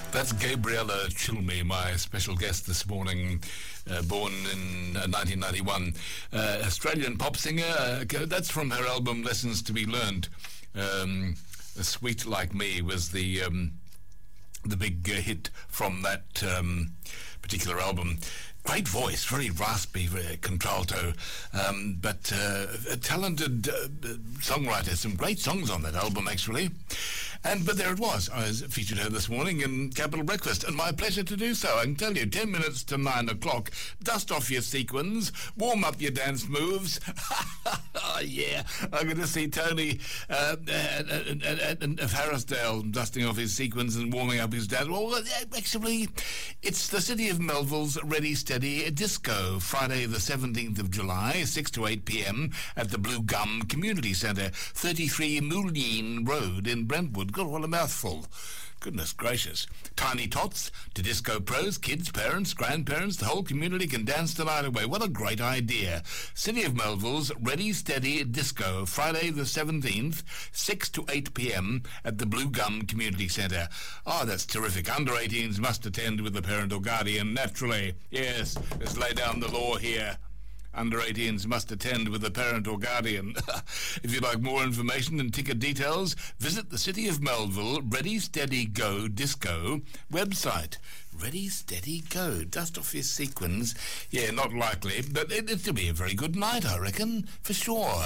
That's Gabriella Chilme, my special guest this morning, born in 1991. Australian pop singer. That's from her album Lessons to be Learned. Sweet Like Me was the big hit from that particular album. Great voice, very raspy, very contralto, but a talented songwriter. Some great songs on that album, actually. But there it was. I featured her this morning in Capital Breakfast, and my pleasure to do so. I can tell you, 10 minutes to 9 o'clock. Dust off your sequins, warm up your dance moves. Oh, yeah. I'm going to see Tony of Harrisdale dusting off his sequins and warming up his dance. Well, actually, it's the City of Melville's Ready Steady Disco, Friday the 17th of July, 6 to 8 p.m. at the Blue Gum Community Centre, 33 Moulin Road in Brentwood. God, what a mouthful. Goodness gracious. Tiny tots to disco pros, kids, parents, grandparents, the whole community can dance the night away. What a great idea. City of Melville's Ready Steady Disco, Friday the 17th, 6 to 8 p.m. at the Blue Gum Community Centre. Oh, that's terrific. Under 18s must attend with a parent or guardian, naturally. Yes, let's lay down the law here. Under 18s must attend with a parent or guardian. If you'd like more information and ticket details, visit the City of Melville Ready Steady Go Disco website. Ready Steady Go. Dust off your sequins. Yeah, not likely, but it'll be a very good night, I reckon, for sure.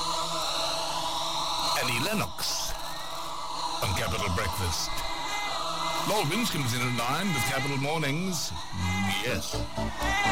Annie Lennox on Capital Breakfast. Noel Winch comes in at 9 with Capital Mornings. Yes.